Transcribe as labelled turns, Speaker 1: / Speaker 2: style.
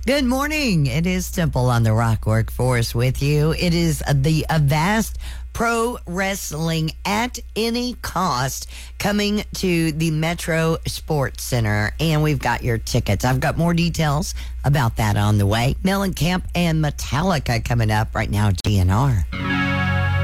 Speaker 1: Good morning. It is Temple on the Rock Workforce with you. It is the Avast Pro Wrestling at any cost coming to the Metro Sports Center, and we've got your tickets. I've got more details about that on the way. Mellencamp and Metallica coming up right now, GNR.